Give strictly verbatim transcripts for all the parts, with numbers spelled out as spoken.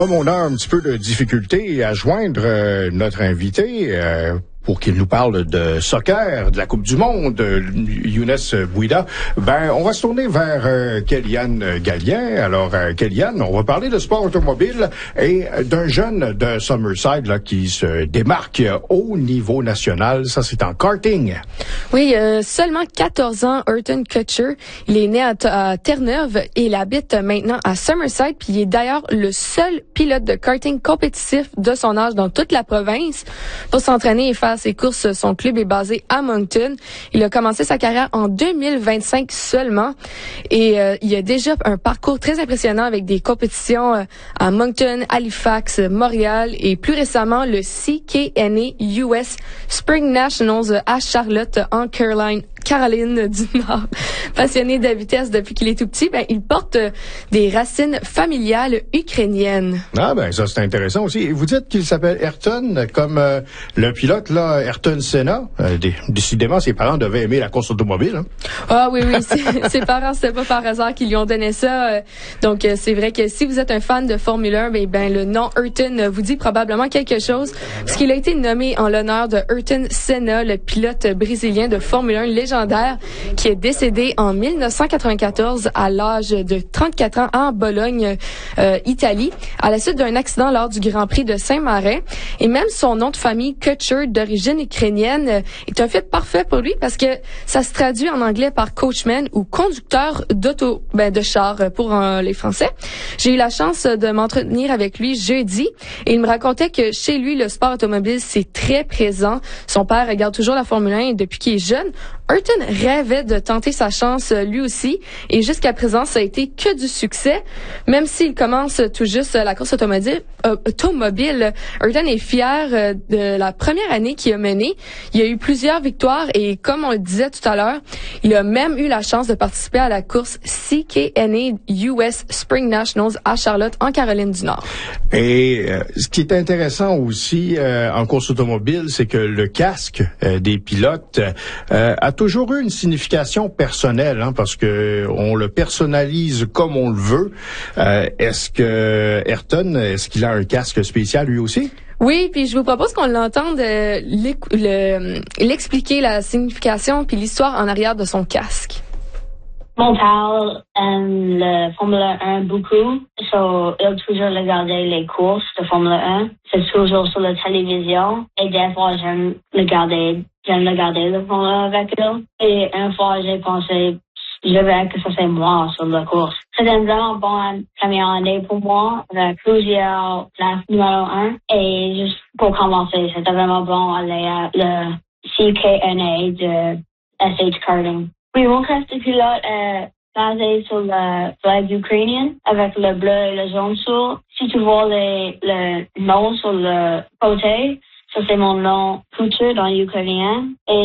Comme on a un petit peu de difficulté à joindre euh, notre invité euh, pour qu'il nous parle de soccer, de la Coupe du Monde, euh, Younes Bouida, ben on va se tourner vers euh, Kéliane Gallien. Alors euh, Kéliane, on va parler de sport automobile et d'un jeune de Summerside là qui se démarque au niveau national. Ça, c'est en karting. Oui, euh, seulement quatorze ans, Ayrton Kutcher. Il est né à, à Terre-Neuve et il habite maintenant à Summerside. Puis il est d'ailleurs le seul pilote de karting compétitif de son âge dans toute la province. Pour s'entraîner et faire ses courses, son club est basé à Moncton. Il a commencé sa carrière en deux mille vingt-cinq seulement. Et euh, il a déjà un parcours très impressionnant avec des compétitions euh, à Moncton, Halifax, Montréal et plus récemment le C K N A U S Spring Nationals à Charlotte en Caroline, Caroline du Nord. Passionné de vitesse depuis qu'il est tout petit, ben il porte euh, des racines familiales ukrainiennes. Ah ben ça c'est intéressant aussi. Et vous dites qu'il s'appelle Ayrton comme euh, le pilote là, Ayrton Senna. Euh, dé- décidément, ses parents devaient aimer la course automobile. Hein? Ah oui oui, c'est, ses parents c'était pas par hasard qu'ils lui ont donné ça. Euh, donc euh, c'est vrai que si vous êtes un fan de Formule un, ben, ben le nom Ayrton euh, vous dit probablement quelque chose, parce qu'il a été nommé en l'honneur de Ayrton Senna, le pilote brésilien de Formule un légendaire qui est décédé en dix-neuf cent quatre-vingt-quatorze à l'âge de trente-quatre ans en Bologne, euh, Italie, à la suite d'un accident lors du Grand Prix de Saint-Marin. Et même son nom de famille, Kutcher, d'origine ukrainienne, euh, est un fait parfait pour lui parce que ça se traduit en anglais par coachman ou conducteur d'auto, ben, de char pour euh, les Français. J'ai eu la chance de m'entretenir avec lui jeudi et il me racontait que chez lui, le sport automobile, c'est très présent. Son père regarde toujours la Formule un et depuis qu'il est jeune, Ayrton rêvait de tenter sa chance lui aussi et jusqu'à présent, ça a été que du succès. Même s'il commence tout juste la course automobile, euh, automobile Ayrton est fier euh, de la première année qu'il a menée. Il y a eu plusieurs victoires et comme on le disait tout à l'heure, il a même eu la chance de participer à la course C K N A U S Spring Nationals à Charlotte, en Caroline du Nord. Et euh, ce qui est intéressant aussi euh, en course automobile, c'est que le casque euh, des pilotes euh, a toujours eu une signification personnelle, hein, parce que on le personnalise comme on le veut. Euh, est-ce que Ayrton, est-ce qu'il a un casque spécial lui aussi? Oui, puis je vous propose qu'on l'entende euh, le, l'expliquer la signification puis l'histoire en arrière de son casque. Mon père aime le Formule un beaucoup, so il a toujours regardé les courses de Formule un. C'est toujours sur la télévision et des fois j'aime regarder, j'aime regarder le Formule un avec lui. Et une fois j'ai pensé, je veux que ça c'est moi sur la course. C'était une vraiment bonne première année pour moi avec plusieurs places numéro un et juste pour commencer, c'était vraiment bon aller à le C K N A de S H Karting. Oui, mon casque de pilote est basé sur le flag ukrainien avec le bleu et le jaune sur. Si tu vois les, le nom sur le côté, ça c'est mon nom Kutcher dans l'ukrainien.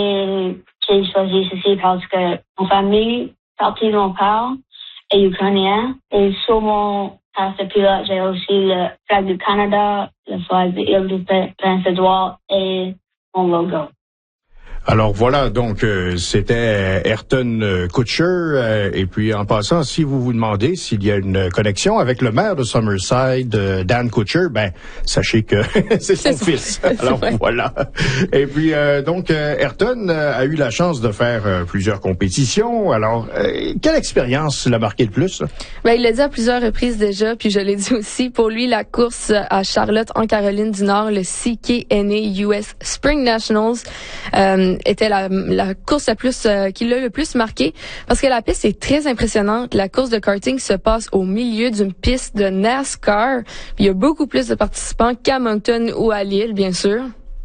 Et j'ai choisi ceci parce que mon famille, partie de mon père, est ukrainien. Et sur mon casque de pilote, j'ai aussi le flag du Canada, le flag de l'île du Prince-Édouard et mon logo. Alors voilà, donc euh, c'était Ayrton euh, Kutcher. Euh, et puis en passant, si vous vous demandez s'il y a une connexion avec le maire de Summerside, euh, Dan Kutcher, ben sachez que c'est son c'est fils. C'est Alors vrai. voilà. Et puis euh, donc euh, Ayrton euh, a eu la chance de faire euh, plusieurs compétitions. Alors euh, quelle expérience l'a marqué le plus? Ben, il l'a dit à plusieurs reprises déjà, puis je l'ai dit aussi. Pour lui, la course à Charlotte, en Caroline du Nord, le C K N A U S Spring Nationals, euh, était la, la course la plus euh, qui l'a le plus marqué parce que la piste est très impressionnante. La course de karting se passe au milieu d'une piste de NASCAR. Il y a beaucoup plus de participants qu'à Moncton ou à Lille, bien sûr.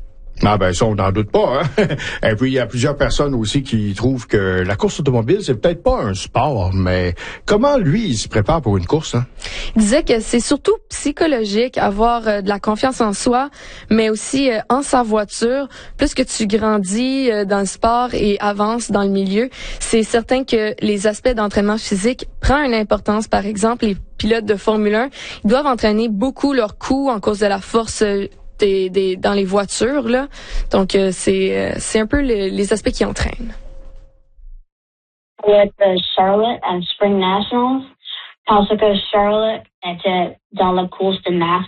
Ah ben ça, on n'en doute pas. Hein? Et puis, il y a plusieurs personnes aussi qui trouvent que la course automobile, c'est peut-être pas un sport, mais comment, lui, il se prépare pour une course? Hein? Il disait que c'est surtout psychologique, avoir euh, de la confiance en soi, mais aussi euh, en sa voiture. Plus que tu grandis euh, dans le sport et avances dans le milieu, c'est certain que les aspects d'entraînement physique prennent une importance. Par exemple, les pilotes de Formule un, ils doivent entraîner beaucoup leurs coups en cause de la force euh, Des, des, dans les voitures, là. Donc, euh, c'est, euh, c'est un peu le, les aspects qui entraînent. With the Charlotte and Spring Nationals, parce que Charlotte était dans la course de NASCAR.